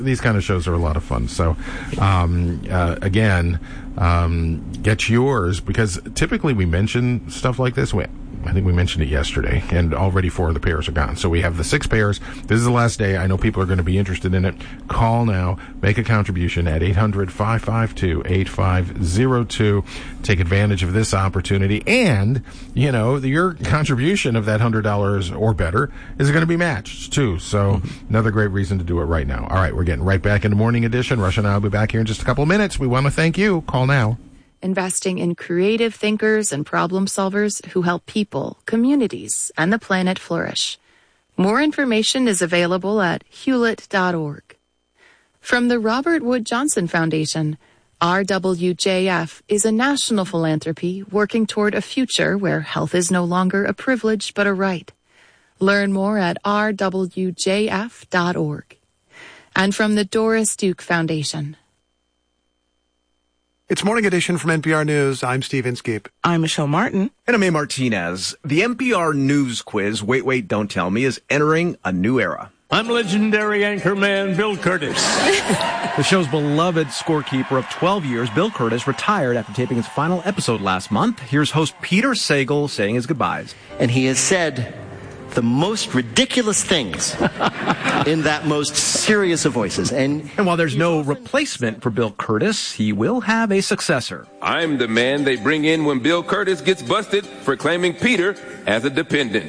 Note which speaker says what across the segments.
Speaker 1: these kind of shows are a lot of fun. So, again, get yours, because typically we mention stuff like this. I think we mentioned it yesterday, and already 4 of the pairs are gone. So we have the 6 pairs. This is the last day. I know people are going to be interested in it. Call now. Make a contribution at 800-552-8502. Take advantage of this opportunity. And, your contribution of that $100 or better is going to be matched, too. So another great reason to do it right now. All right, we're getting right back into Morning Edition. Rush and I will be back here in just a couple of minutes. We want to thank you. Call now.
Speaker 2: Investing in creative thinkers and problem solvers who help people, communities, and the planet flourish. More information is available at hewlett.org. From the Robert Wood Johnson Foundation, RWJF is a national philanthropy working toward a future where health is no longer a privilege but a right. Learn more at rwjf.org. And from the Doris Duke Foundation.
Speaker 3: It's Morning Edition from NPR News. I'm Steve Inskeep.
Speaker 4: I'm Michelle Martin.
Speaker 5: And I'm A. Martinez. The NPR News quiz, Wait, Wait, Don't Tell Me, is entering a new era.
Speaker 6: I'm legendary anchorman Bill Curtis.
Speaker 5: The show's beloved scorekeeper of 12 years, Bill Curtis, retired after taping his final episode last month. Here's host Peter Sagal saying his goodbyes.
Speaker 7: And he has said the most ridiculous things in that most serious of voices. And
Speaker 5: while there's no replacement for Bill Curtis, he will have a successor.
Speaker 8: I'm the man they bring in when Bill Curtis gets busted for claiming Peter as a dependent.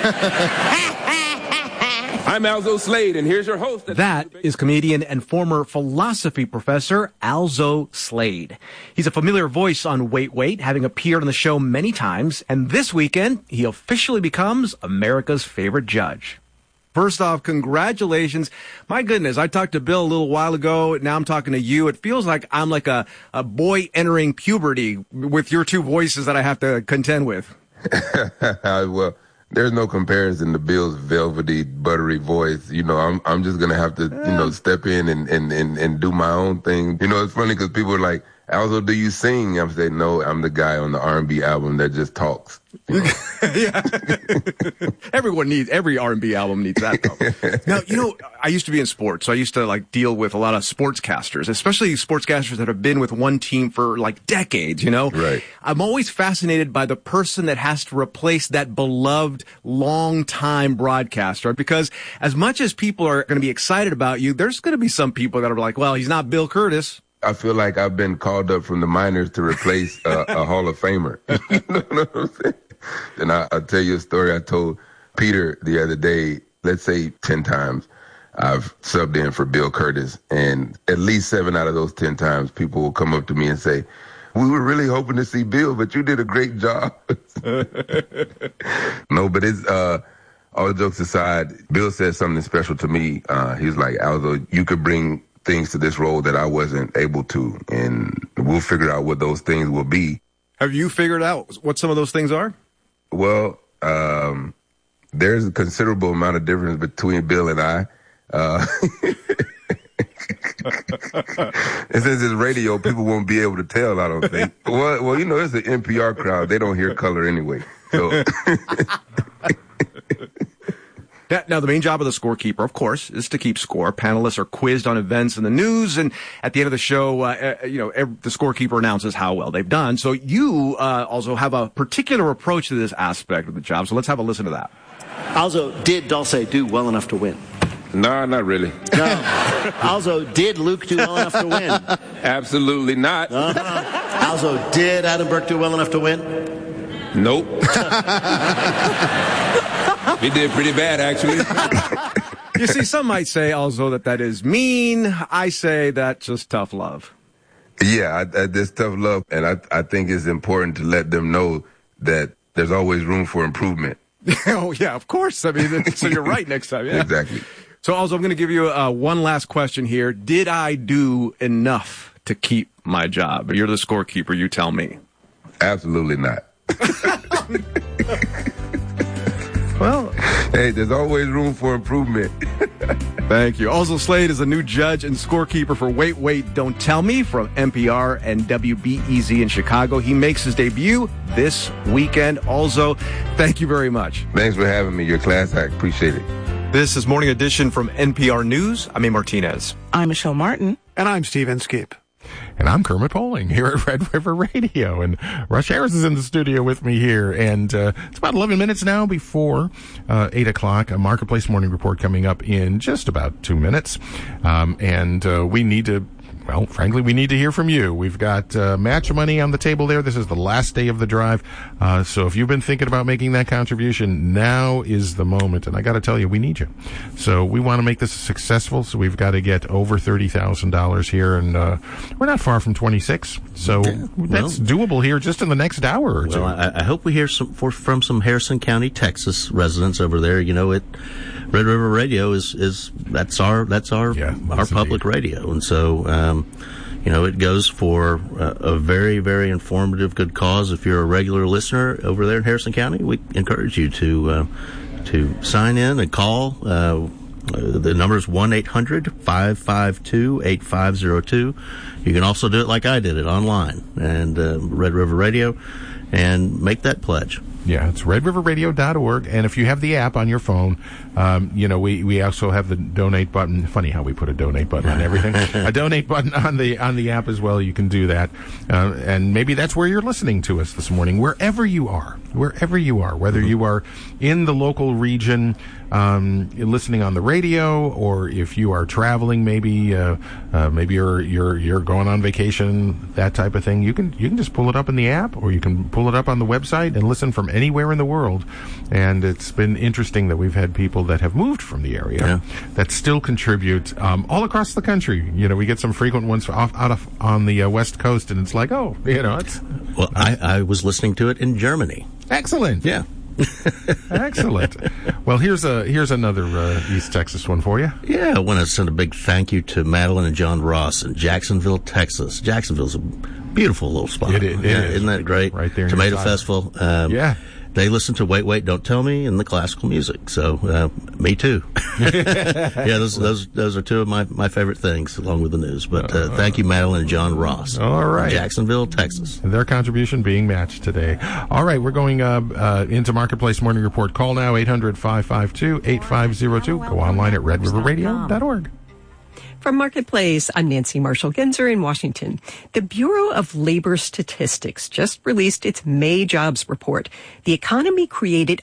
Speaker 8: I'm Alzo Slade, and here's your host.
Speaker 5: That is comedian and former philosophy professor Alzo Slade. He's a familiar voice on Wait, Wait, having appeared on the show many times, and this weekend, he officially becomes America's favorite judge. First off, congratulations. My goodness, I talked to Bill a little while ago. Now I'm talking to you. It feels like I'm like a boy entering puberty with your two voices that I have to contend with.
Speaker 9: Well, there's no comparison to Bill's velvety, buttery voice. I'm just going to have to, step in and do my own thing. It's funny because people are like, Alzo, do you sing? I'm saying, no, I'm the guy on the R&B album that just talks.
Speaker 5: Yeah. Every R&B album needs that, though. Now, I used to be in sports, so I used to deal with a lot of sportscasters, especially sportscasters that have been with one team for decades,
Speaker 9: Right.
Speaker 5: I'm always fascinated by the person that has to replace that beloved long-time broadcaster, because as much as people are going to be excited about you, there's going to be some people that are like, well, he's not Bill Curtis.
Speaker 9: I feel like I've been called up from the minors to replace a Hall of Famer. You know what I'm saying? And I'll tell you a story I told Peter the other day. Let's say 10 times I've subbed in for Bill Curtis, and at least 7 out of those 10 times people will come up to me and say, we were really hoping to see Bill, but you did a great job. No, but it's all jokes aside, Bill said something special to me. He's like, Alzo, you could bring things to this role that I wasn't able to, and we'll figure out what those things will be.
Speaker 5: Have you figured out what some of those things are?
Speaker 9: Well, there's a considerable amount of difference between Bill and I. And since it's radio, people won't be able to tell, I don't think. Well, it's an NPR crowd. They don't hear color anyway. So.
Speaker 5: Now, the main job of the scorekeeper, of course, is to keep score. Panelists are quizzed on events in the news, and at the end of the show, the scorekeeper announces how well they've done. So you also have a particular approach to this aspect of the job. So let's have a listen to that.
Speaker 7: Also, did Dulce do well enough to win?
Speaker 8: No, not really.
Speaker 7: No. Also, did Luke do well enough to win?
Speaker 8: Absolutely not.
Speaker 7: Also, did Adam Burke do well enough to win?
Speaker 8: Nope. He did pretty bad, actually.
Speaker 5: You see, some might say also that is mean. I say that's just tough love.
Speaker 9: Yeah, there's tough love, and I think it's important to let them know that there's always room for improvement.
Speaker 5: Oh, yeah, of course. I mean, so you're right next time. Yeah.
Speaker 9: Exactly.
Speaker 5: So also, I'm going to give you one last question here. Did I do enough to keep my job? You're the scorekeeper. You tell me.
Speaker 9: Absolutely not.
Speaker 5: Well,
Speaker 9: hey, there's always room for improvement.
Speaker 5: Thank you. Also, Slade is a new judge and scorekeeper for Wait, Wait, Don't Tell Me from NPR and WBEZ in Chicago. He makes his debut this weekend. Also, thank you very much.
Speaker 9: Thanks for having me. Your class act. Appreciate it.
Speaker 5: This is Morning Edition from NPR News. I'm A. Martinez.
Speaker 4: I'm Michelle Martin.
Speaker 3: And I'm Steve Inskeep.
Speaker 1: And I'm Kermit Poling here at Red River Radio. And Rush Harris is in the studio with me here. And it's about 11 minutes now before 8 o'clock. A Marketplace Morning Report coming up in just about 2 minutes. And we need to... Well, frankly, we need to hear from you. We've got match money on the table there. This is the last day of the drive. So if you've been thinking about making that contribution, now is the moment. And I got to tell you, we need you. So we want to make this successful. So we've got to get over $30,000 here. And we're not far from 26. So that's doable here just in the next hour or two.
Speaker 10: Well, I hope we hear from some Harrison County, Texas residents over there. You know, Red River Radio is our public radio, and so it goes for a very, very informative, good cause. If you're a regular listener over there in Harrison County, we encourage you to sign in and call. The number is 1-800-552-8502. You can also do it like I did it online and Red River Radio, and make that pledge.
Speaker 1: Yeah, it's redriverradio.org. And if you have the app on your phone, we also have the donate button. Funny how we put a donate button on everything. A donate button on the app as well. You can do that. And maybe that's where you're listening to us this morning, wherever you are, whether you are in the local region, listening on the radio, or if you are traveling, maybe you're going on vacation, that type of thing. You can just pull it up in the app, or you can pull it up on the website and listen from anywhere in the world. And it's been interesting that we've had people that have moved from the area that still contribute all across the country. We get some frequent ones on the West Coast, and it's like, it's...
Speaker 10: Well, I was listening to it in Germany.
Speaker 1: Excellent.
Speaker 10: Yeah.
Speaker 1: Excellent. Well, here's another East Texas one for you.
Speaker 10: Yeah, I want to send a big thank you to Madeline and John Ross in Jacksonville, Texas. Jacksonville's a beautiful little spot.
Speaker 1: It is.
Speaker 10: Isn't that great?
Speaker 1: Right there.
Speaker 10: Tomato Festival. They listen to Wait, Wait, Don't Tell Me and the classical music. So, me too. Yeah, those are two of my favorite things, along with the news. But thank you, Madeline and John Ross.
Speaker 1: All right.
Speaker 10: Jacksonville, Texas.
Speaker 1: And their contribution being matched today. All right, we're going into Marketplace Morning Report. Call now, 800-552-8502. Go online at redriverradio.org.
Speaker 11: From Marketplace, I'm Nancy Marshall-Genzer in Washington. The Bureau of Labor Statistics just released its May jobs report. The economy created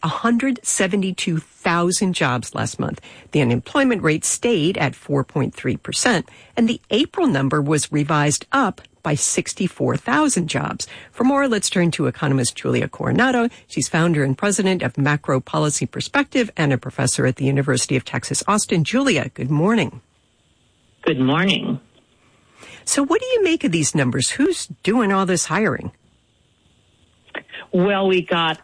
Speaker 11: 172,000 jobs last month. The unemployment rate stayed at 4.3%, and the April number was revised up by 64,000 jobs. For more, let's turn to economist Julia Coronado. She's founder and president of Macro Policy Perspective and a professor at the University of Texas, Austin. Julia, good morning.
Speaker 12: Good morning.
Speaker 11: So what do you make of these numbers? Who's doing all this hiring?
Speaker 12: Well, we got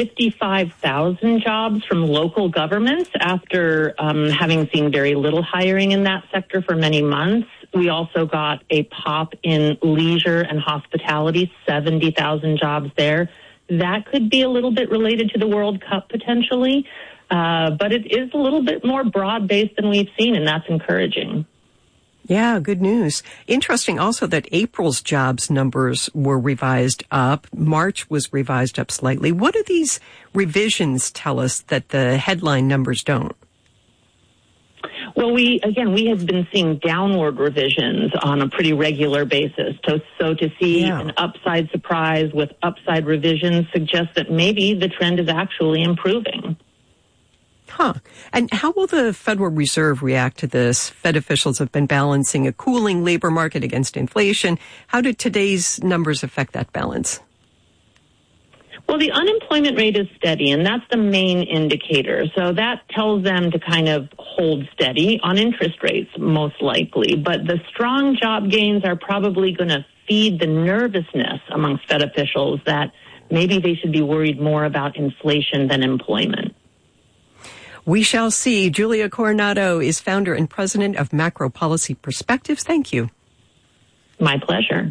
Speaker 12: 55,000 jobs from local governments after having seen very little hiring in that sector for many months. We also got a pop in leisure and hospitality, 70,000 jobs there. That could be a little bit related to the World Cup potentially, but it is a little bit more broad-based than we've seen, and that's encouraging.
Speaker 11: Yeah, good news. Interesting also that April's jobs numbers were revised up. March was revised up slightly. What do these revisions tell us that the headline numbers don't?
Speaker 12: Well, we have been seeing downward revisions on a pretty regular basis. So to see an upside surprise with upside revisions suggests that maybe the trend is actually improving.
Speaker 11: Huh. And how will the Federal Reserve react to this? Fed officials have been balancing a cooling labor market against inflation. How do today's numbers affect that balance?
Speaker 12: Well, the unemployment rate is steady, and that's the main indicator. So that tells them to kind of hold steady on interest rates, most likely. But the strong job gains are probably going to feed the nervousness amongst Fed officials that maybe they should be worried more about inflation than employment.
Speaker 11: We shall see. Julia Coronado is founder and president of Macro Policy Perspectives. Thank you.
Speaker 12: My pleasure.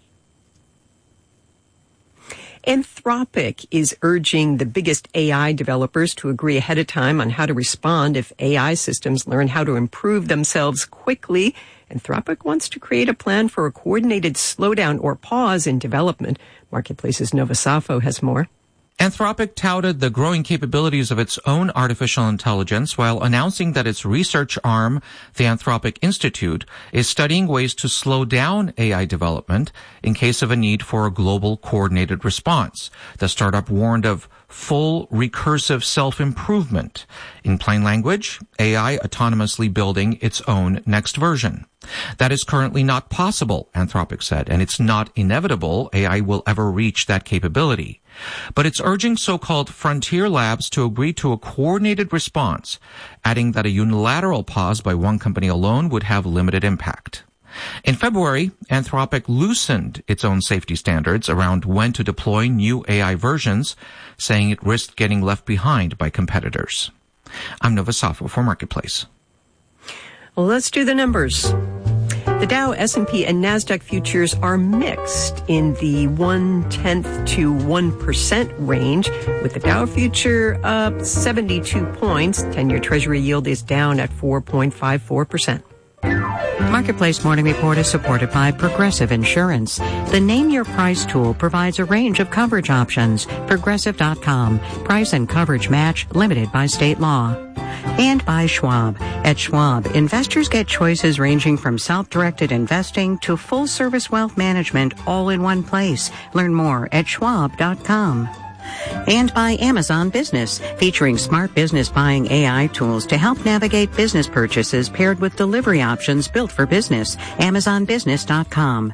Speaker 11: Anthropic is urging the biggest AI developers to agree ahead of time on how to respond if AI systems learn how to improve themselves quickly. Anthropic wants to create a plan for a coordinated slowdown or pause in development. Marketplace's Nova Safo has more.
Speaker 4: Anthropic touted the growing capabilities of its own artificial intelligence while announcing that its research arm, the Anthropic Institute, is studying ways to slow down AI development in case of a need for a global coordinated response. The startup warned of full recursive self-improvement. In plain language, AI autonomously building its own next version. That is currently not possible, Anthropic said, and it's not inevitable AI will ever reach that capability. But it's urging so-called frontier labs to agree to a coordinated response, adding that a unilateral pause by one company alone would have limited impact. In February, Anthropic loosened its own safety standards around when to deploy new AI versions, saying it risked getting left behind by competitors. I'm Nova Safo for Marketplace.
Speaker 11: Well, let's do the numbers. The Dow, S&P, and NASDAQ futures are mixed in the 0.1% to 1% range, with the Dow future up 72 points. 10-year Treasury yield is down at 4.54%.
Speaker 13: Marketplace Morning Report is supported by Progressive Insurance. The Name Your Price tool provides a range of coverage options. Progressive.com. Price and coverage match limited by state law. And by Schwab. At Schwab, investors get choices ranging from self-directed investing to full-service wealth management all in one place. Learn more at Schwab.com. And by Amazon Business, featuring smart business buying AI tools to help navigate business purchases paired with delivery options built for business. AmazonBusiness.com.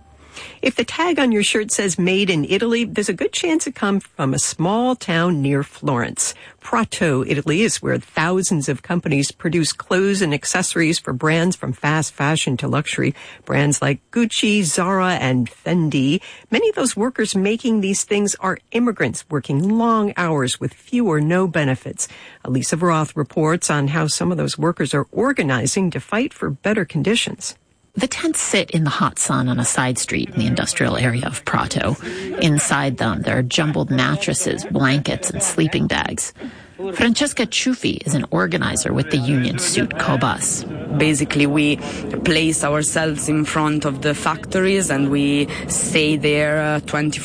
Speaker 11: If the tag on your shirt says Made in Italy, there's a good chance it comes from a small town near Florence. Prato, Italy, is where thousands of companies produce clothes and accessories for brands from fast fashion to luxury. Brands like Gucci, Zara, and Fendi. Many of those workers making these things are immigrants working long hours with few or no benefits. Elisa Roth reports on how some of those workers are organizing to fight for better conditions.
Speaker 14: The tents sit in the hot sun on a side street in the industrial area of Prato. Inside them, there are jumbled mattresses, blankets, and sleeping bags. Francesca Ciuffi is an organizer with the union suit Cobas.
Speaker 15: Basically, we place ourselves in front of the factories and we stay there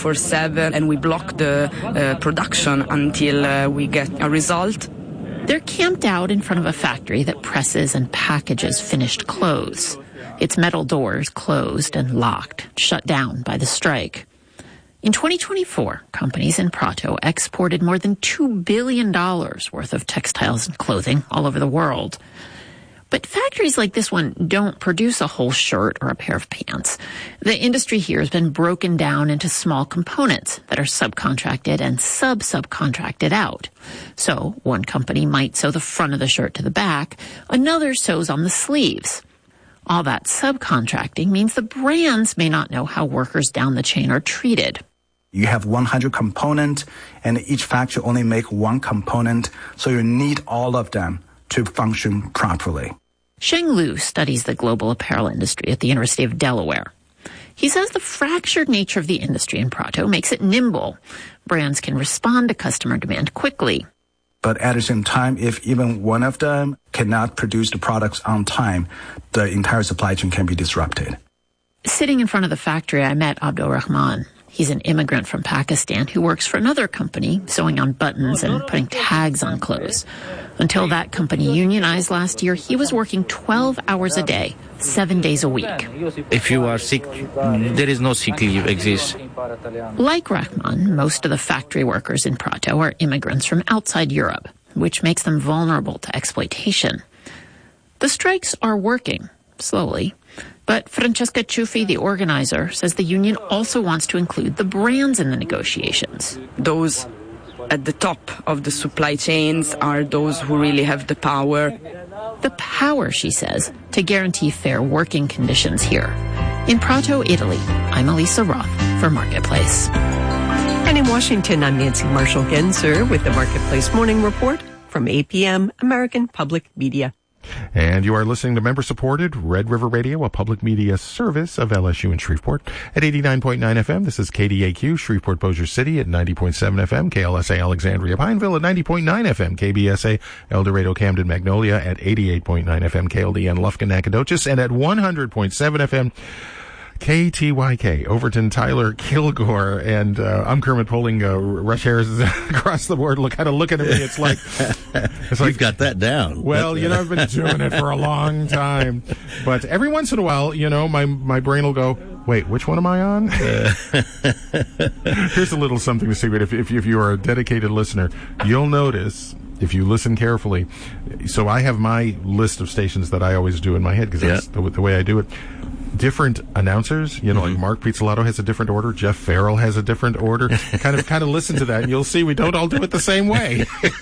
Speaker 15: 24/7 and we block the production until we get a result.
Speaker 14: They're camped out in front of a factory that presses and packages finished clothes. Its metal doors closed and locked, shut down by the strike. In 2024, companies in Prato exported more than $2 billion worth of textiles and clothing all over the world. But factories like this one don't produce a whole shirt or a pair of pants. The industry here has been broken down into small components that are subcontracted and subcontracted out. So one company might sew the front of the shirt to the back, another sews on the sleeves. All that subcontracting means the brands may not know how workers down the chain are treated.
Speaker 16: You have 100 components, and each factory only make one component, so you need all of them to function properly.
Speaker 14: Sheng Liu studies the global apparel industry at the University of Delaware. He says the fractured nature of the industry in Prato makes it nimble. Brands can respond to customer demand quickly.
Speaker 16: But at the same time, if even one of them cannot produce the products on time, the entire supply chain can be disrupted.
Speaker 14: Sitting in front of the factory, I met Abdul Rahman. He's an immigrant from Pakistan who works for another company, sewing on buttons and putting tags on clothes. Until that company unionized last year, he was working 12 hours a day, 7 days a week.
Speaker 17: If you are sick, there is no sick leave exists.
Speaker 14: Like Rahman, most of the factory workers in Prato are immigrants from outside Europe, which makes them vulnerable to exploitation. The strikes are working, slowly. But Francesca Ciuffi, the organizer, says the union also wants to include the brands in the negotiations.
Speaker 15: Those at the top of the supply chains are those who really have the power.
Speaker 14: The power, she says, to guarantee fair working conditions here. In Prato, Italy, I'm Elisa Roth for Marketplace.
Speaker 11: And in Washington, I'm Nancy Marshall-Genzer with the Marketplace Morning Report from APM, American Public Media.
Speaker 1: And you are listening to member-supported Red River Radio, a public media service of LSU in Shreveport at 89.9 FM. This is KDAQ, Shreveport Bossier City at 90.7 FM, KLSA Alexandria Pineville at 90.9 FM, KBSA El Dorado Camden Magnolia at 88.9 FM, KLDN Lufkin Nacogdoches, and at 100.7 FM, KTYK, Overton, Tyler, Kilgore, and I'm Kermit Poling. Rush Harris across the board. Kind of looking at me. It's like
Speaker 10: you've got that down.
Speaker 1: Well, I've been doing it for a long time, but every once in a while, my brain will go, wait, which one am I on? Here's a little something to see. But if you are a dedicated listener, you'll notice, if you listen carefully, so I have my list of stations that I always do in my head, because that's the way I do it. Different announcers, like Mark Pizzolatto has a different order, Jeff Farrell has a different order. Kind of listen to that, and you'll see we don't all do it the same way.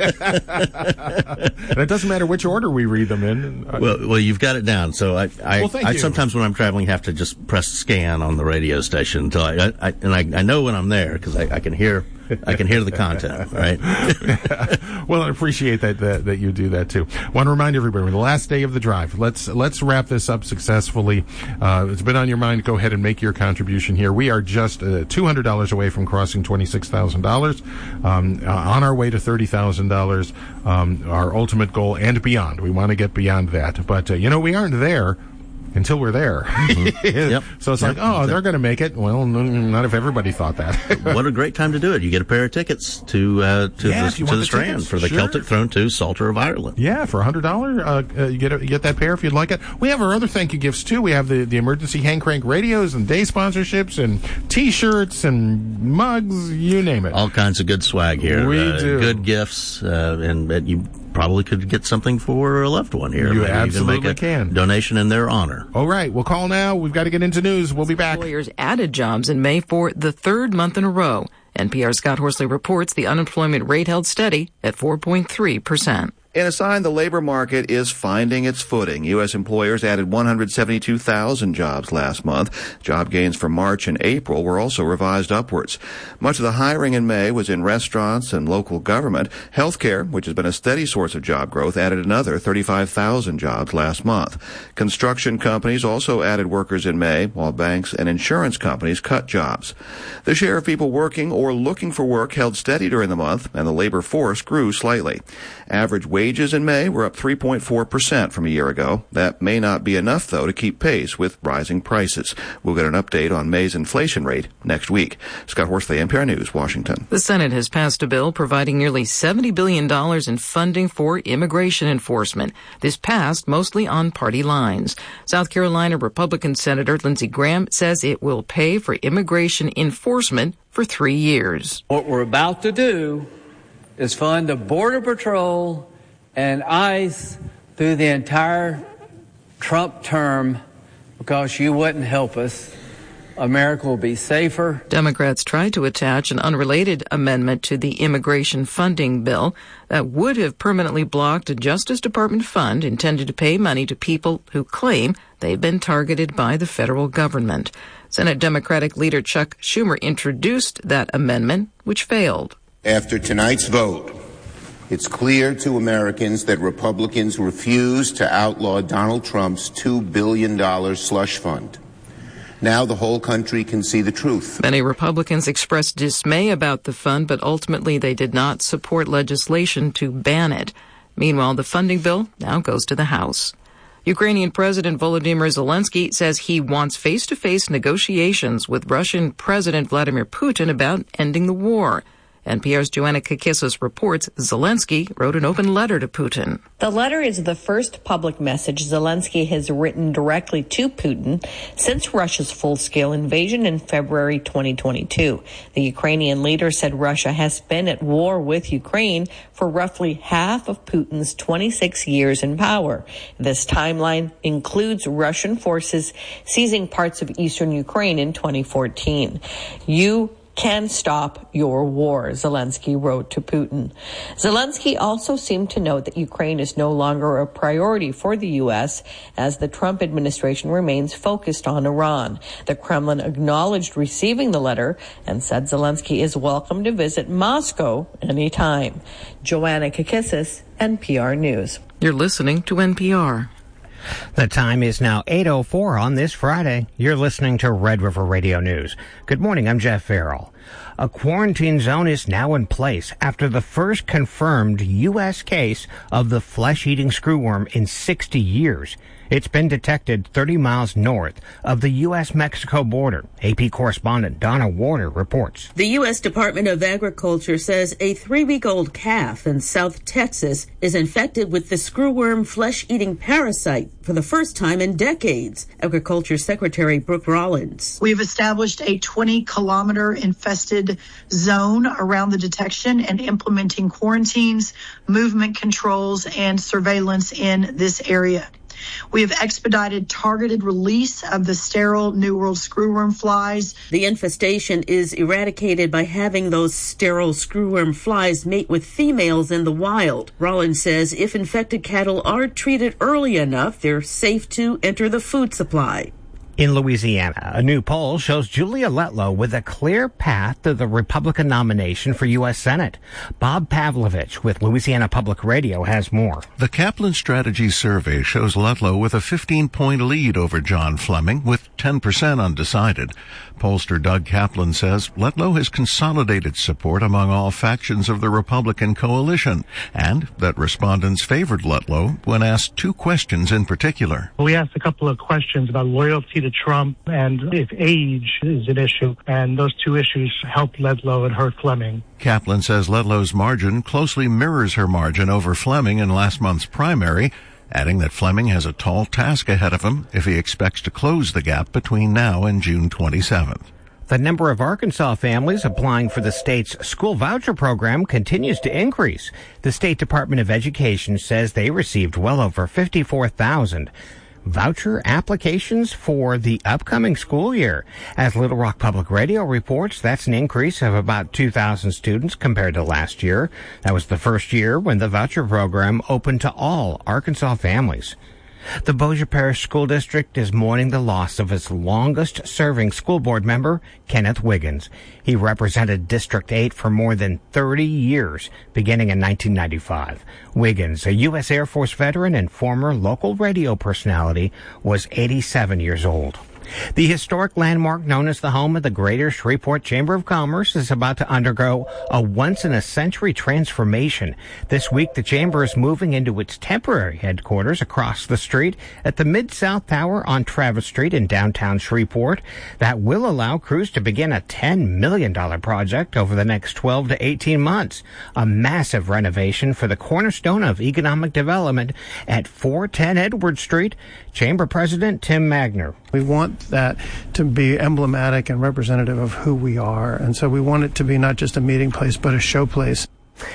Speaker 1: And it doesn't matter which order we read them in.
Speaker 10: Well, you've got it down. So I sometimes when I'm traveling have to just press scan on the radio station until I know when I'm there, because I can hear the content, right?
Speaker 1: Well, I appreciate that you do that too. Want to remind everybody, we're the last day of the drive. Let's wrap this up successfully. It's been on your mind. Go ahead and make your contribution here. We are just $200 away from crossing $26,000. On our way to $30,000. Our ultimate goal and beyond. We want to get beyond that, but we aren't there until we're there. Yep. So it's like, they're going to make it. Well, not if everybody thought that.
Speaker 10: What a great time to do it. You get a pair of tickets to the Strand for the Celtic Throne 2 Psalter of Ireland.
Speaker 1: Yeah, for $100, you get that pair if you'd like it. We have our other thank you gifts too. We have the emergency hand crank radios and day sponsorships and T-shirts and mugs, you name it.
Speaker 10: All kinds of good swag here.
Speaker 1: We do.
Speaker 10: Good gifts, and you probably could get something for a loved one here.
Speaker 1: You
Speaker 10: Maybe
Speaker 1: absolutely
Speaker 10: even make a
Speaker 1: can.
Speaker 10: Donation in their honor.
Speaker 1: All right, we'll call now. We've got to get into news. We'll be back.
Speaker 18: Employers added jobs in May for the third month in a row. NPR's Scott Horsley reports the unemployment rate held steady at 4.3%.
Speaker 19: In a sign the labor market is finding its footing, U.S. employers added 172,000 jobs last month. Job gains for March and April were also revised upwards. Much of the hiring in May was in restaurants and local government. Healthcare, which has been a steady source of job growth, added another 35,000 jobs last month. Construction companies also added workers in May, while banks and insurance companies cut jobs. The share of people working or looking for work held steady during the month, and the labor force grew slightly. Average wages in May were up 3.4% from a year ago. That may not be enough, though, to keep pace with rising prices. We'll get an update on May's inflation rate next week. Scott Horsley, NPR News, Washington.
Speaker 18: The Senate has passed a bill providing nearly $70 billion in funding for immigration enforcement. This passed mostly on party lines. South Carolina Republican Senator Lindsey Graham says it will pay for immigration enforcement for 3 years.
Speaker 20: What we're about to do is fund the Border Patrol and ICE through the entire Trump term because you wouldn't help us. America will be safer.
Speaker 18: Democrats tried to attach an unrelated amendment to the immigration funding bill that would have permanently blocked a Justice Department fund intended to pay money to people who claim they've been targeted by the federal government. Senate Democratic leader Chuck Schumer introduced that amendment, which failed.
Speaker 21: After tonight's vote, it's clear to Americans that Republicans refuse to outlaw Donald Trump's $2 billion slush fund. Now the whole country can see the truth.
Speaker 18: Many Republicans expressed dismay about the fund, but ultimately they did not support legislation to ban it. Meanwhile, the funding bill now goes to the House. Ukrainian President Volodymyr Zelensky says he wants face-to-face negotiations with Russian President Vladimir Putin about ending the war. NPR's Joanna Kakissos reports Zelensky wrote an open letter to Putin.
Speaker 22: The letter is the first public message Zelensky has written directly to Putin since Russia's full-scale invasion in February 2022. The Ukrainian leader said Russia has been at war with Ukraine for roughly half of Putin's 26 years in power. This timeline includes Russian forces seizing parts of eastern Ukraine in 2014. You can stop your war, Zelensky wrote to Putin. Zelensky also seemed to note that Ukraine is no longer a priority for the U.S. as the Trump administration remains focused on Iran. The Kremlin acknowledged receiving the letter and said Zelensky is welcome to visit Moscow anytime. Joanna Kakissos, NPR News.
Speaker 18: You're listening to NPR.
Speaker 23: The time is now 8:04 on this Friday. You're listening to Red River Radio News. Good morning, I'm Jeff Farrell. A quarantine zone is now in place after the first confirmed U.S. case of the flesh-eating screwworm in 60 years. It's been detected 30 miles north of the U.S.-Mexico border. AP correspondent Donna Warner reports.
Speaker 2: The U.S. Department of Agriculture says a 3-week-old calf in South Texas is infected with the screwworm flesh-eating parasite for the first time in decades. Agriculture Secretary Brooke Rollins.
Speaker 6: We've established a 20-kilometer infested zone around the detection and implementing quarantines, movement controls, and surveillance in this area. We have expedited targeted release of the sterile New World screwworm flies.
Speaker 2: The infestation is eradicated by having those sterile screwworm flies mate with females in the wild. Rollins says if infected cattle are treated early enough, they're safe to enter the food supply.
Speaker 23: In Louisiana, a new poll shows Julia Letlow with a clear path to the Republican nomination for U.S. Senate. Bob Pavlovich with Louisiana Public Radio has more.
Speaker 7: The Kaplan Strategy survey shows Letlow with a 15-point lead over John Fleming, with 10% undecided. Pollster Doug Kaplan says Letlow has consolidated support among all factions of the Republican coalition, and that respondents favored Letlow when asked 2 questions in particular.
Speaker 24: We asked a couple of questions about loyalty to Trump and if age is an issue, and those 2 issues helped Letlow and hurt Fleming.
Speaker 7: Kaplan says Letlow's margin closely mirrors her margin over Fleming in last month's primary, adding that Fleming has a tall task ahead of him if he expects to close the gap between now and June 27th.
Speaker 23: The number of Arkansas families applying for the state's school voucher program continues to increase. The State Department of Education says they received well over 54,000 voucher applications for the upcoming school year. As Little Rock Public Radio reports, that's an increase of about 2,000 students compared to last year. That was the first year when the voucher program opened to all Arkansas families. The Bossier Parish School District is mourning the loss of its longest-serving school board member, Kenneth Wiggins. He represented District 8 for more than 30 years, beginning in 1995. Wiggins, a U.S. Air Force veteran and former local radio personality, was 87 years old. The historic landmark known as the home of the Greater Shreveport Chamber of Commerce is about to undergo a once-in-a-century transformation. This week, the Chamber is moving into its temporary headquarters across the street at the Mid-South Tower on Travis Street in downtown Shreveport. That will allow crews to begin a $10 million project over the next 12 to 18 months, a massive renovation for the cornerstone of economic development at 410 Edward Street. Chamber President Tim Magner.
Speaker 25: We want that to be emblematic and representative of who we are. And so we want it to be not just a meeting place, but a show place.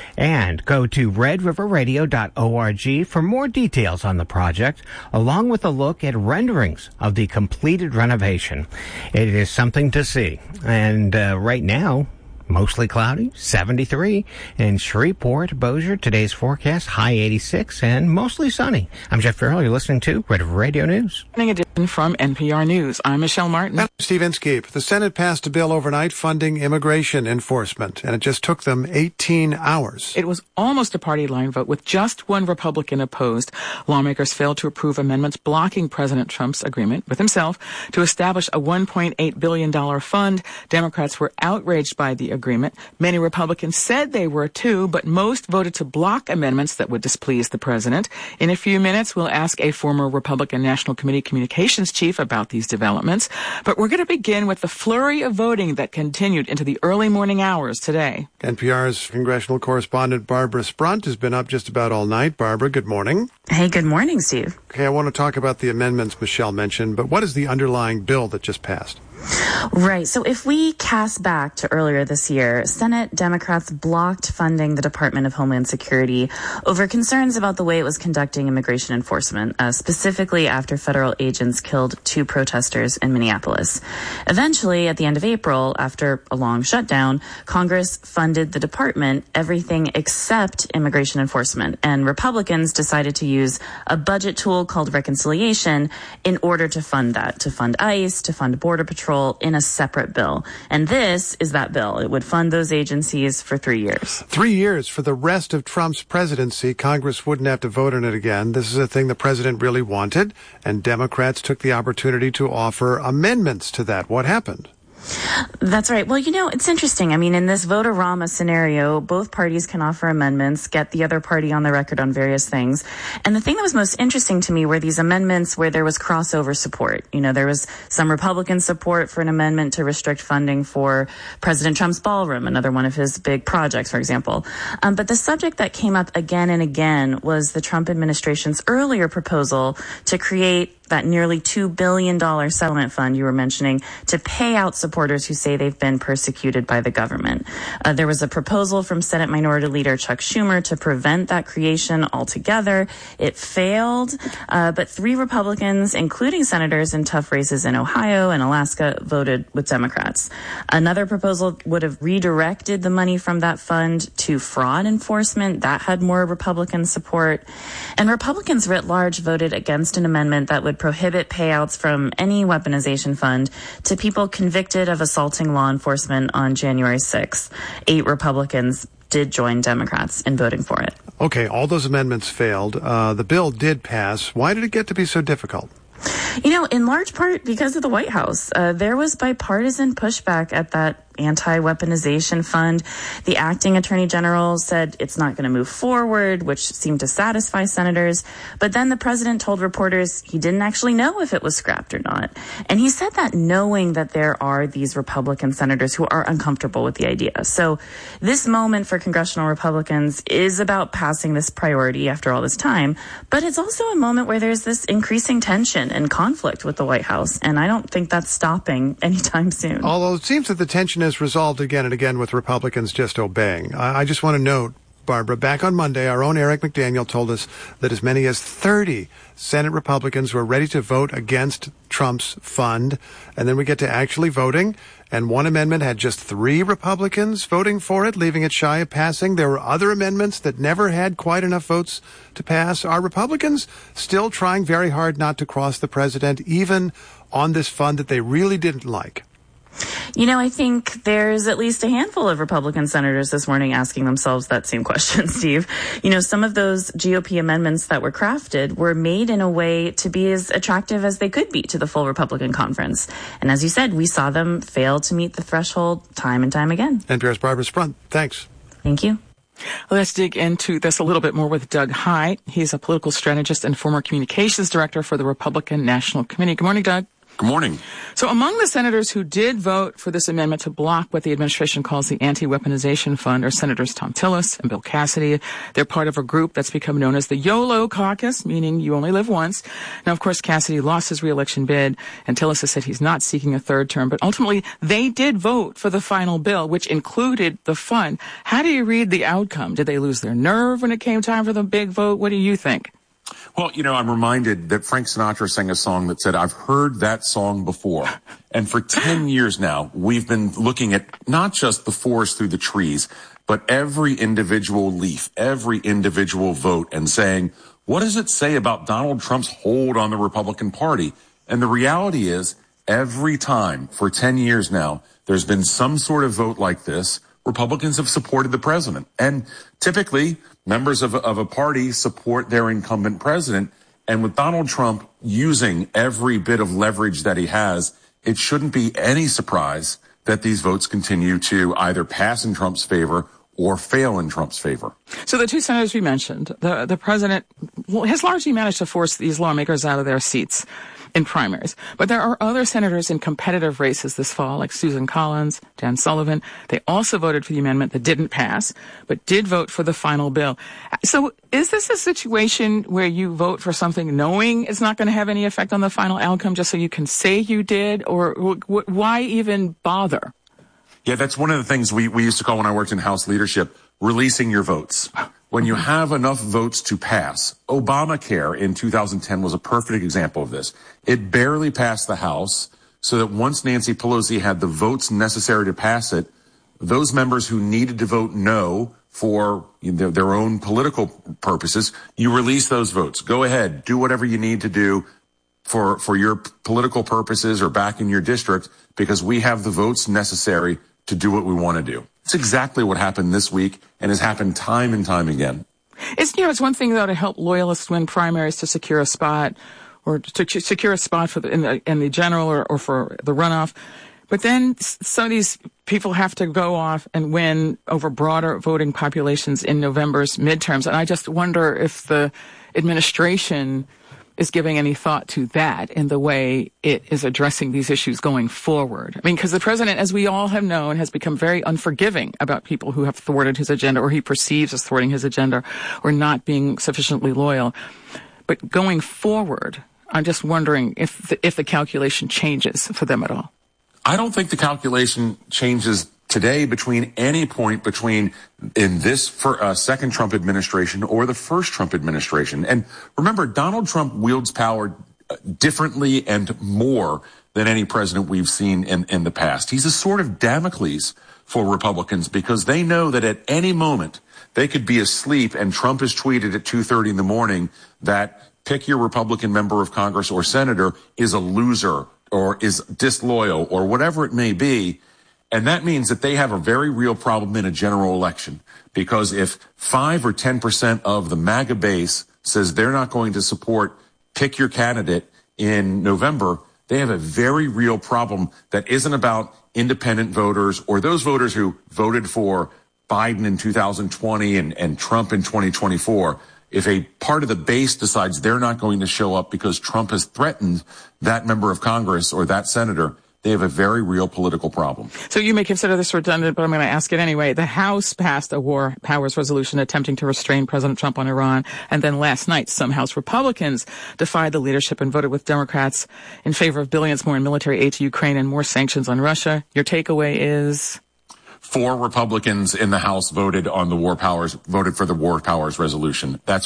Speaker 23: And go to redriverradio.org for more details on the project, along with a look at renderings of the completed renovation. It is something to see. And right now, mostly cloudy, 73. In Shreveport, Bossier, today's forecast, high 86 and mostly sunny. I'm Jeff Farrell. You're listening to Red River Radio News.
Speaker 26: Morning edition from NPR News. I'm Michelle Martin.
Speaker 3: I'm Steve Inskeep. The Senate passed a bill overnight funding immigration enforcement, and it just took them 18 hours.
Speaker 26: It was almost a party line vote with just one Republican opposed. Lawmakers failed to approve amendments blocking President Trump's agreement with himself to establish a $1.8 billion fund. Democrats were outraged by the agreement. Many Republicans said they were too, but most voted to block amendments that would displease the president. In a few minutes, we'll ask a former Republican National Committee communications chief about these developments. But we're going to begin with the flurry of voting that continued into the early morning hours today.
Speaker 3: NPR's congressional correspondent Barbara Sprunt has been up just about all night. Barbara, good morning.
Speaker 27: Hey, good morning, Steve.
Speaker 3: Okay, I want to talk about the amendments Michelle mentioned, but what is the underlying bill that just passed?
Speaker 27: Right. So if we cast back to earlier this year, Senate Democrats blocked funding the Department of Homeland Security over concerns about the way it was conducting immigration enforcement, specifically after federal agents killed 2 protesters in Minneapolis. Eventually, at the end of April, after a long shutdown, Congress funded the department everything except immigration enforcement, and Republicans decided to use a budget tool called reconciliation in order to fund that, to fund ICE, to fund Border Patrol in a separate bill. And this is that bill. It would fund those agencies for 3 years.
Speaker 3: 3 years for the rest of Trump's presidency. Congress wouldn't have to vote on it again. This is a thing the president really wanted, and Democrats took the opportunity to offer amendments to that. What happened?
Speaker 27: That's right. Well, it's interesting. I mean, in this vote-a-rama scenario, both parties can offer amendments, get the other party on the record on various things. And the thing that was most interesting to me were these amendments where there was crossover support. There was some Republican support for an amendment to restrict funding for President Trump's ballroom, another one of his big projects, for example. But the subject that came up again and again was the Trump administration's earlier proposal to create that nearly $2 billion settlement fund you were mentioning to pay out supporters who say they've been persecuted by the government. There was a proposal from Senate Minority Leader Chuck Schumer to prevent that creation altogether. It failed, but 3 Republicans, including senators in tough races in Ohio and Alaska, voted with Democrats. Another proposal would have redirected the money from that fund to fraud enforcement. That had more Republican support. And Republicans writ large voted against an amendment that would prohibit payouts from any weaponization fund to people convicted of assaulting law enforcement on January 6th. 8 Republicans did join Democrats in voting for it.
Speaker 3: Okay, all those amendments failed. The bill did pass. Why did it get to be so difficult?
Speaker 27: In large part because of the White House. There was bipartisan pushback at that anti-weaponization fund. The acting attorney general said it's not going to move forward, which seemed to satisfy senators. But then the president told reporters he didn't actually know if it was scrapped or not. And he said that knowing that there are these Republican senators who are uncomfortable with the idea. So this moment for congressional Republicans is about passing this priority after all this time. But it's also a moment where there's this increasing tension and conflict with the White House. And I don't think that's stopping anytime soon.
Speaker 3: Although it seems that the tension is resolved again and again with Republicans just obeying. I just want to note, Barbara, back on Monday, our own Eric McDaniel told us that as many as 30 Senate Republicans were ready to vote against Trump's fund. And then we get to actually voting, and one amendment had just 3 Republicans voting for it, leaving it shy of passing. There were other amendments that never had quite enough votes to pass. Are Republicans still trying very hard not to cross the president, even on this fund that they really didn't like?
Speaker 27: I think there's at least a handful of Republican senators this morning asking themselves that same question, Steve. Some of those GOP amendments that were crafted were made in a way to be as attractive as they could be to the full Republican conference. And as you said, we saw them fail to meet the threshold time and time again.
Speaker 3: NPR's Barbara Sprunt. Thanks.
Speaker 27: Thank you.
Speaker 26: Let's dig into this a little bit more with Doug Heye. He's a political strategist and former communications director for the Republican National Committee. Good morning, Doug.
Speaker 4: Good morning.
Speaker 26: So among the senators who did vote for this amendment to block what the administration calls the anti-weaponization fund are Senators Thom Tillis and Bill Cassidy. They're part of a group that's become known as the YOLO caucus, meaning you only live once. Now, of course, Cassidy lost his re-election bid, and Tillis has said he's not seeking a third term, but ultimately they did vote for the final bill, which included the fund. How do you read the outcome? Did they lose their nerve when it came time for the big vote? What do you think?
Speaker 4: Well, I'm reminded that Frank Sinatra sang a song that said, I've heard that song before. And for 10 years now, we've been looking at not just the forest through the trees, but every individual leaf, every individual vote, and saying, what does it say about Donald Trump's hold on the Republican Party? And the reality is, every time for 10 years now, there's been some sort of vote like this, Republicans have supported the president. And typically, members of a party support their incumbent president. And with Donald Trump using every bit of leverage that he has, it shouldn't be any surprise that these votes continue to either pass in Trump's favor or fail in Trump's favor.
Speaker 26: So the 2 senators we mentioned, the president has largely managed to force these lawmakers out of their seats in primaries. But there are other senators in competitive races this fall, like Susan Collins, Dan Sullivan. They also voted for the amendment that didn't pass, but did vote for the final bill. So is this a situation where you vote for something knowing it's not going to have any effect on the final outcome just so you can say you did? Or why even bother?
Speaker 4: Yeah, that's one of the things we used to call, when I worked in House leadership, releasing your votes. When you have enough votes to pass, Obamacare in 2010 was a perfect example of this. It barely passed the House, so that once Nancy Pelosi had the votes necessary to pass it, those members who needed to vote no for their own political purposes, you release those votes. Go ahead, do whatever you need to do for your political purposes or back in your district, because we have the votes necessary to do what we want to do. It's exactly what happened this week and has happened time and time again.
Speaker 26: It's one thing, though, to help loyalists win primaries to secure a spot, or to secure a spot in the general or for the runoff. But then some of these people have to go off and win over broader voting populations in November's midterms. And I just wonder if the administration is giving any thought to that in the way it is addressing these issues going forward. I mean, because the president, as we all have known, has become very unforgiving about people who have thwarted his agenda or he perceives as thwarting his agenda or not being sufficiently loyal. But going forward, I'm just wondering if the calculation changes for them at all.
Speaker 4: I don't think the calculation changes today between any point between in this second Trump administration or the first Trump administration. And remember, Donald Trump wields power differently and more than any president we've seen in the past. He's a sort of Damocles for Republicans because they know that at any moment they could be asleep and Trump has tweeted at 2:30 in the morning that pick your Republican member of Congress or senator is a loser or is disloyal or whatever it may be. And that means that they have a very real problem in a general election, because if 5 or 10% of the MAGA base says they're not going to support pick your candidate in November, they have a very real problem that isn't about independent voters or those voters who voted for Biden in 2020 and Trump in 2024. If a part of the base decides they're not going to show up because Trump has threatened that member of Congress or that senator, they have a very real political problem.
Speaker 26: So you may consider this redundant, but I'm going to ask it anyway. The House passed a war powers resolution attempting to restrain President Trump on Iran. And then last night, some House Republicans defied the leadership and voted with Democrats in favor of billions more in military aid to Ukraine and more sanctions on Russia. Your takeaway is?
Speaker 4: 4 Republicans in the House voted for the war powers resolution. That's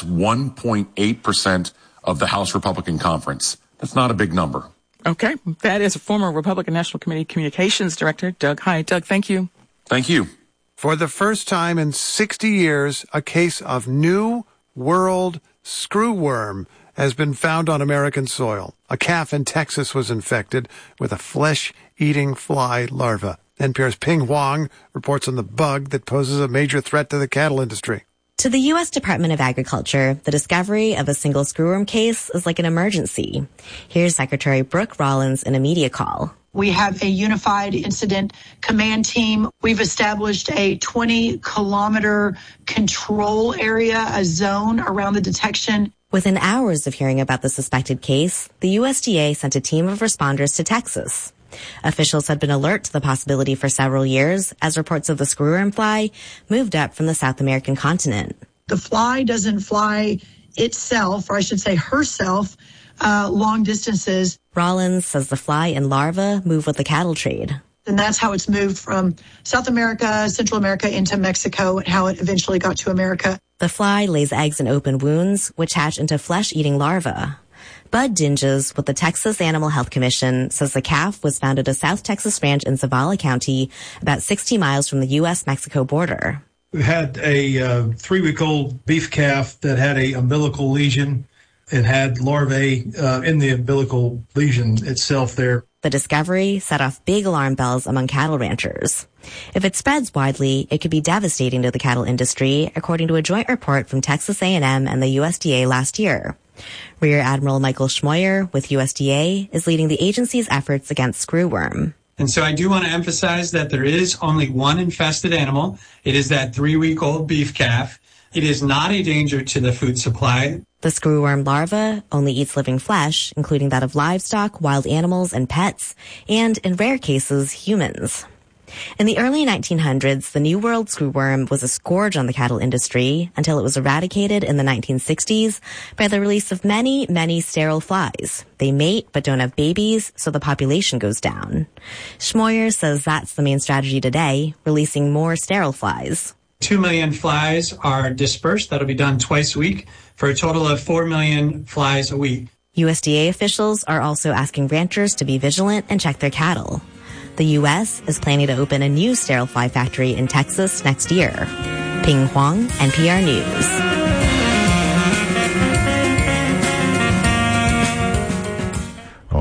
Speaker 4: 1.8% of the House Republican Conference. That's not a big number.
Speaker 26: Okay. That is former Republican National Committee Communications Director Doug Hyde. Doug, thank you.
Speaker 4: Thank you.
Speaker 3: For the first time in 60 years, a case of New World screwworm has been found on American soil. A calf in Texas was infected with a flesh-eating fly larva. NPR's Ping Huang reports on the bug that poses a major threat to the cattle industry.
Speaker 5: To the U.S. Department of Agriculture, the discovery of a single screwworm case is like an emergency. Here's Secretary Brooke Rollins in a media call.
Speaker 6: We have a unified incident command team. We've established a 20-kilometer control area, a zone around the detection.
Speaker 5: Within hours of hearing about the suspected case, the USDA sent a team of responders to Texas. Officials had been alert to the possibility for several years as reports of the screwworm fly moved up from the South American continent.
Speaker 6: The fly doesn't fly itself, or I should say herself, long distances.
Speaker 5: Rollins says the fly and larva move with the cattle trade.
Speaker 6: And that's how it's moved from South America, Central America into Mexico, and how it eventually got to America.
Speaker 5: The fly lays eggs in open wounds, which hatch into flesh-eating larvae. Bud Dinges with the Texas Animal Health Commission says the calf was found at a South Texas ranch in Zavala County, about 60 miles from the U.S.-Mexico border.
Speaker 8: We had a 3-week-old beef calf that had a umbilical lesion. It had larvae in the umbilical lesion itself there.
Speaker 5: The discovery set off big alarm bells among cattle ranchers. If it spreads widely, it could be devastating to the cattle industry, according to a joint report from Texas A&M and the USDA last year. Rear Admiral Michael Schmoyer with USDA is leading the agency's efforts against screwworm.
Speaker 9: And so I do want to emphasize that there is only one infested animal. It is that 3-week-old beef calf. It is not a danger to the food supply.
Speaker 5: The screwworm larva only eats living flesh, including that of livestock, wild animals, and pets, and in rare cases, humans. In the early 1900s, the New World screwworm was a scourge on the cattle industry until it was eradicated in the 1960s by the release of many, many sterile flies. They mate but don't have babies, so the population goes down. Schmoyer says that's the main strategy today, releasing more sterile flies.
Speaker 9: 2 million flies are dispersed. That'll be done twice a week for a total of 4 million flies a week.
Speaker 5: USDA officials are also asking ranchers to be vigilant and check their cattle. The U.S. is planning to open a new sterile fly factory in Texas next year. Ping Huang, NPR News.
Speaker 1: All right,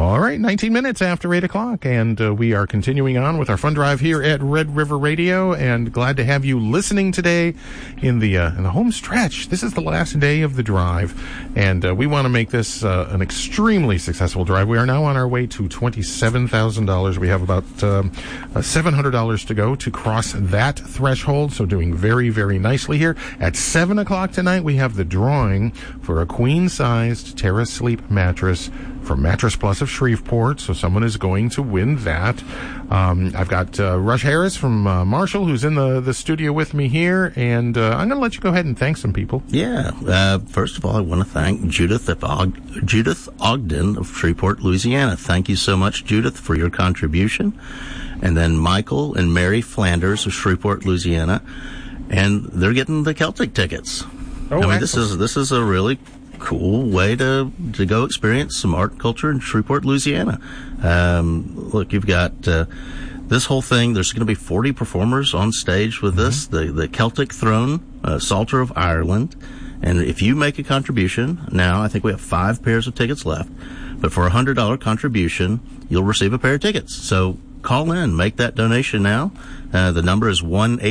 Speaker 1: 19 minutes after 8 o'clock, and we are continuing on with our fun drive here at Red River Radio, and glad to have you listening today in the home stretch. This is the last day of the drive, and we want to make this an extremely successful drive. We are now on our way to $27,000. We have about $700 to go to cross that threshold, so doing very, very nicely here. At 7 o'clock tonight, we have the drawing for a queen-sized Terra Sleep mattress from Mattress Plus of Shreveport, so someone is going to win that. I've got Rush Harris from Marshall, who's in the studio with me here, and I'm going to let you go ahead and thank some people.
Speaker 10: Yeah. First of all, I want to thank Judith Ogden of Shreveport, Louisiana. Thank you so much, Judith, for your contribution. And then Michael and Mary Flanders of Shreveport, Louisiana, and they're getting the Celtic tickets.
Speaker 1: Oh,
Speaker 10: I mean, this is a really cool way to go experience some art and culture in Shreveport, Louisiana. Look, you've got this whole thing. There's going to be 40 performers on stage with this. The Celtic Throne, Psalter of Ireland. And if you make a contribution, now I think we have 5 pairs of tickets left, but for a $100 contribution, you'll receive a pair of tickets. So call in, make that donation now. The number is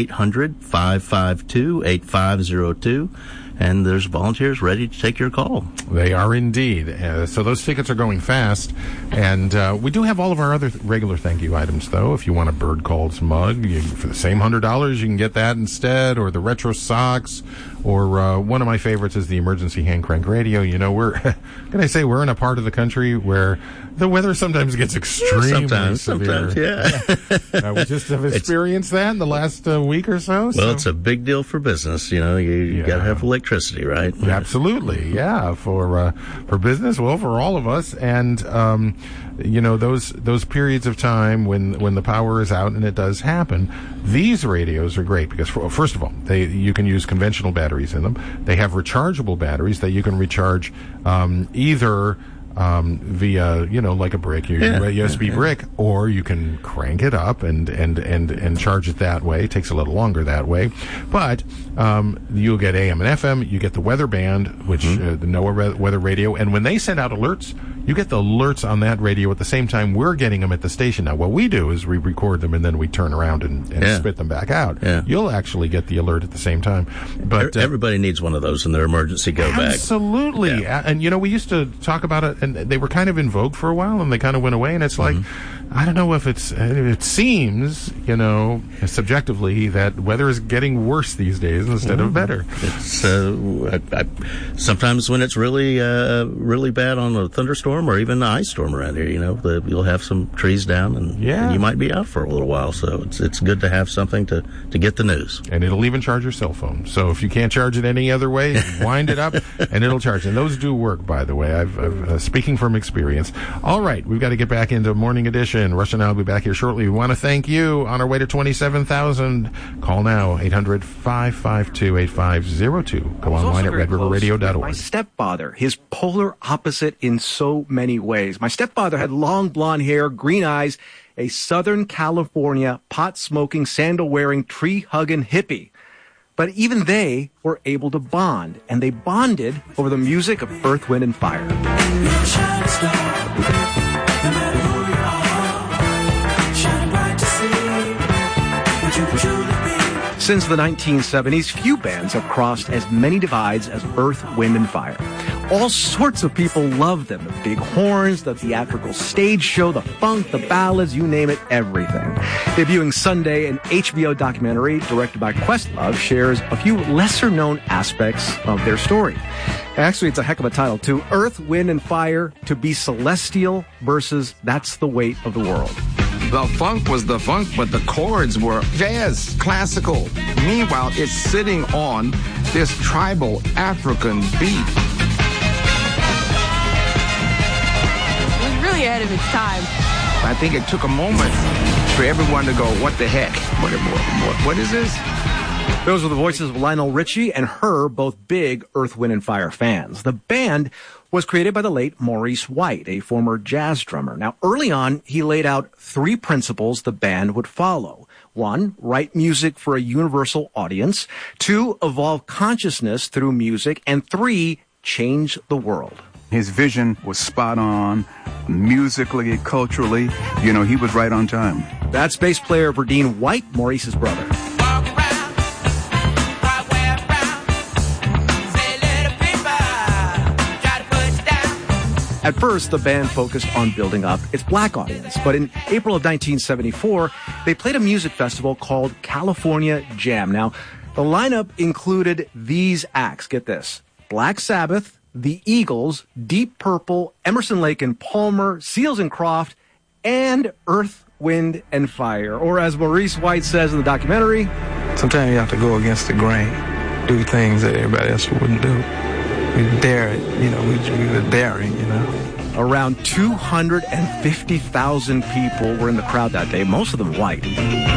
Speaker 10: 1-800-552-8502. And there's volunteers ready to take your call.
Speaker 1: They are indeed. So those tickets are going fast. And we do have all of our other regular thank you items, though. If you want a Bird Calls mug, for the same $100, you can get that instead, or the retro socks, or one of my favorites is the emergency hand crank radio. You know, can I say we're in a part of the country where the weather sometimes gets extremely severe.
Speaker 10: Sometimes, yeah.
Speaker 1: We just have experienced that in the last week or so.
Speaker 10: Well, it's a big deal for business. You know, you got to have electricity, right?
Speaker 1: Absolutely, yeah. For business, well, for all of us, and you know, those periods of time when the power is out, and it does happen. These radios are great because, first of all, you can use conventional batteries in them. They have rechargeable batteries that you can recharge either via, you know, like a brick, USB brick, or you can crank it up and charge it that way. It takes a little longer that way, but you'll get AM and FM. You get the weather band, which the NOAA weather radio, and when they send out alerts, you get the alerts on that radio at the same time we're getting them at the station. Now, what we do is we record them and then we turn around and spit them back out.
Speaker 10: Yeah.
Speaker 1: You'll actually get the alert at the same time. But
Speaker 10: everybody needs one of those in their emergency go bag.
Speaker 1: Absolutely. Yeah. And, you know, we used to talk about it, and they were kind of in vogue for a while, and they kind of went away, and it's like, I don't know if it seems, you know, subjectively that weather is getting worse these days instead of better.
Speaker 10: It's sometimes when it's really really bad on a thunderstorm or even an ice storm around here, you know, you'll have some trees down and you might be out for a little while. So it's good to have something to get the news.
Speaker 1: And it'll even charge your cell phone. So if you can't charge it any other way, wind it up and it'll charge. And those do work, by the way. I've speaking from experience. All right, we've got to get back into Morning Edition. Rush and I will be back here shortly. We want to thank you on our way to 27,000. Call now, 800-552-8502. Go online at redriverradio.org.
Speaker 11: My stepfather, his polar opposite in so many ways. My stepfather had long blonde hair, green eyes, a Southern California pot-smoking, sandal-wearing, tree-hugging hippie. But even they were able to bond, and they bonded over the music of Earth, Wind, and Fire. Since the 1970s, few bands have crossed as many divides as Earth, Wind, and Fire. All sorts of people love them. The big horns, the theatrical stage show, the funk, the ballads, you name it, everything. Debuting Sunday, an HBO documentary directed by Questlove shares a few lesser-known aspects of their story. Actually, it's a heck of a title, too. Earth, Wind, and Fire, to be celestial versus That's the Weight of the World.
Speaker 12: The funk was the funk, but the chords were jazz, classical. Meanwhile, it's sitting on this tribal African beat.
Speaker 13: It was really ahead of its time.
Speaker 12: I think it took a moment for everyone to go, what the heck? What is this?
Speaker 11: Those were the voices of Lionel Richie and Her, both big Earth, Wind, and Fire fans. The band was created by the late Maurice White, a former jazz drummer. Now, early on, he laid out 3 principles the band would follow. 1, write music for a universal audience. 2, evolve consciousness through music. And 3, change the world.
Speaker 14: His vision was spot on, musically, culturally. You know, he was right on time.
Speaker 11: That's bass player Verdine White, Maurice's brother. At first, the band focused on building up its black audience, but in April of 1974, they played a music festival called California Jam. Now, the lineup included these acts. Get this. Black Sabbath, The Eagles, Deep Purple, Emerson, Lake and Palmer, Seals and Croft, and Earth, Wind and Fire. Or as Maurice White says in the documentary,
Speaker 15: sometimes you have to go against the grain, do things that everybody else wouldn't do. We dare it, you know, we were daring, you know.
Speaker 11: Around 250,000 people were in the crowd that day, most of them white.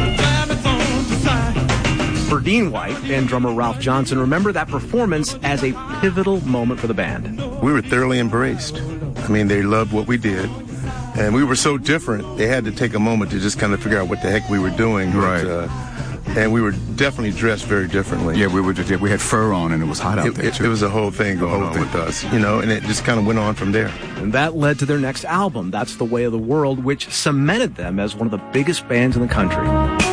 Speaker 11: Verdine White and drummer Ralph Johnson remember that performance as a pivotal moment for the band.
Speaker 16: We were thoroughly embraced. I mean, they loved what we did. And we were so different, they had to take a moment to just kind of figure out what the heck we were doing.
Speaker 14: Right.
Speaker 16: And we were definitely dressed very differently.
Speaker 14: Yeah, we had fur on, and it was hot out there, too.
Speaker 16: It was a whole thing going on with us, you know, and it just kind of went on from there.
Speaker 11: And that led to their next album, That's the Way of the World, which cemented them as one of the biggest bands in the country.